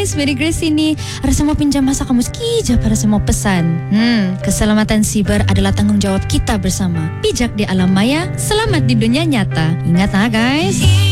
guys, Mary Grace ini. Ada semua pinjam masa kamu sekija para semua pesan. Keselamatan siber adalah tanggung jawab kita bersama. Bijak di alam maya, selamat di dunia nyata. Ingat guys.